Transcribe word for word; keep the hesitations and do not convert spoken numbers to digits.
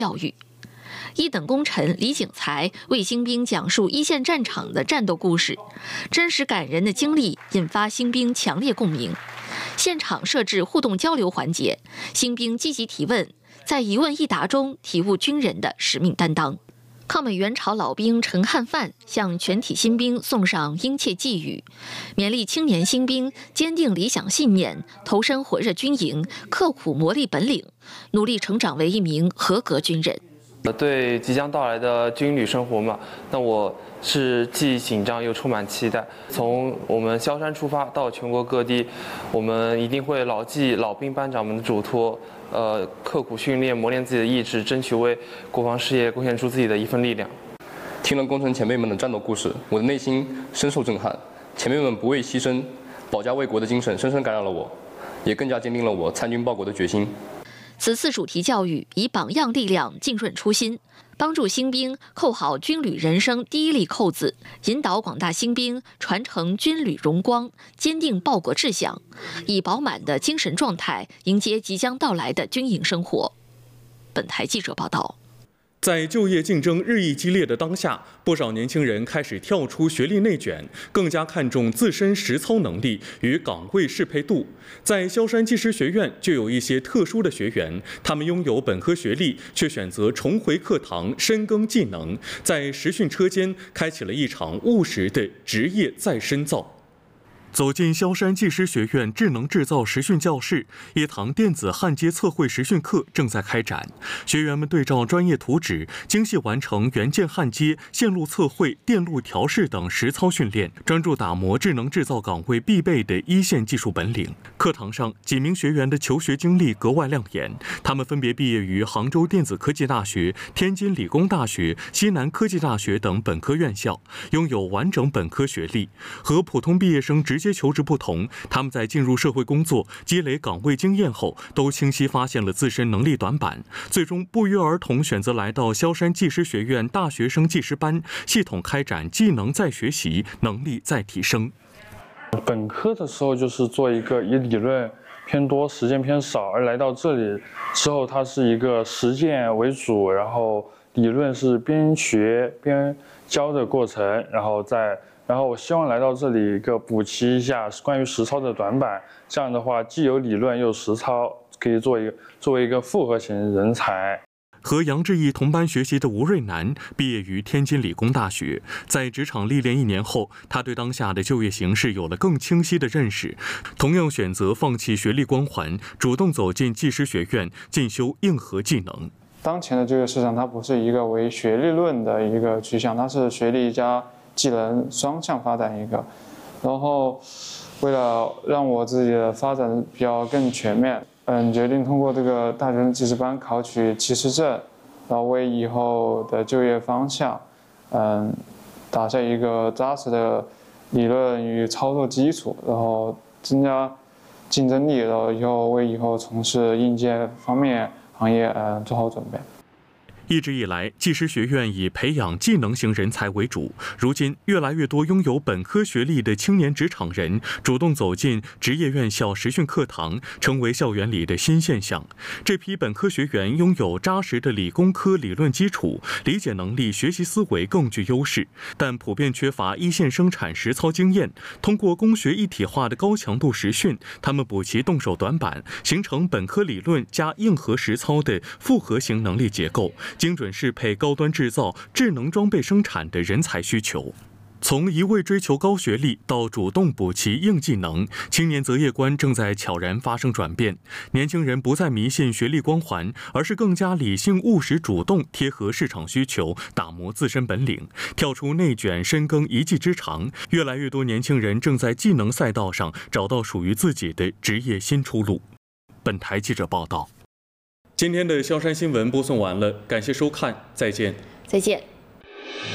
教育。一等功臣李景才为新兵讲述一线战场的战斗故事，真实感人的经历引发新兵强烈共鸣。现场设置互动交流环节，新兵积极提问，在一问一答中体悟军人的使命担当。抗美援朝老兵陈汉范向全体新兵送上殷切寄语，勉励青年新兵坚定理想信念，投身火热军营，刻苦磨砺本领，努力成长为一名合格军人。 对即将到来的军旅生活嘛，那我是既紧张又充满期待。从我们萧山出发到全国各地，我们一定会牢记老兵班长们的嘱托，呃，刻苦训练，磨练自己的意志，争取为国防事业贡献出自己的一份力量。 听了功臣前辈们的战斗故事，我的内心深受震撼。前辈们不畏牺牲、保家卫国的精神深深感染了我，也更加坚定了我参军报国的决心。 此次主题教育以榜样力量浸润初心，帮助新兵扣好军旅人生第一粒扣子，引导广大新兵传承军旅荣光，坚定报国志向，以饱满的精神状态迎接即将到来的军营生活。本台记者报道。 在就业竞争日益激烈的当下，不少年轻人开始跳出学历内卷，更加看重自身实操能力与岗位适配度。在萧山技师学院就有一些特殊的学员，他们拥有本科学历，却选择重回课堂深耕技能，在实训车间开启了一场务实的职业再深造。走进萧山技师学院智能制造实训教室，一堂电子焊接测绘实训课正在开展。学员们对照专业图纸，精细完成元件焊接、线路测绘、电路调试等实操训练，专注打磨智能制造岗位必备的一线技术本领。课堂上，几名学员的求学经历格外亮眼，他们分别毕业于杭州电子科技大学、天津理工大学、西南科技大学等本科院校，拥有完整本科学历。和普通毕业生直接求职不同，他们在进入社会工作、积累岗位经验后，都清晰发现了自身能力短板，最终不约而同选择来到萧山技师学院大学生技师班，系统开展技能再学习、能力再提升。 本科的时候就是做一个以理论偏多、实践偏少，而来到这里之后，它是一个实践为主，然后理论是边学边教的过程，然后再。然后我希望来到这里一个补齐一下关于实操的短板，这样的话既有理论又实操，可以做一个作为一个复合型人才。 和杨志毅同班学习的吴瑞南毕业于天津理工大学，在职场历练一年后，他对当下的就业形势有了更清晰的认识，同样选择放弃学历光环，主动走进技师学院进修硬核技能。 当前的就业市场它不是一个为学历论的一个趋向，它是学历加技能双向发展一个，然后为了让我自己的发展比较更全面，嗯，决定通过这个大学生技师班考取技师证，然后为以后的就业方向，嗯，打下一个扎实的理论与操作基础，然后增加竞争力，然后以后为以后从事应届方面行业，嗯，做好准备。 一直以来，技师学院以培养技能型人才为主。如今，越来越多拥有本科学历的青年职场人主动走进职业院校实训课堂，成为校园里的新现象。这批本科学员拥有扎实的理工科理论基础，理解能力、学习思维更具优势，但普遍缺乏一线生产实操经验。通过工学一体化的高强度实训，他们补齐动手短板，形成本科理论加硬核实操的复合型能力结构，精准适配高端制造、智能装备生产的人才需求。从一味追求高学历到主动补齐硬技能，青年择业观正在悄然发生转变。年轻人不再迷信学历光环，而是更加理性务实、主动贴合市场需求，打磨自身本领，跳出内卷，深耕一技之长。越来越多年轻人正在技能赛道上找到属于自己的职业新出路。本台记者报道。今天的萧山新闻播送完了，感谢收看，再见。 再见。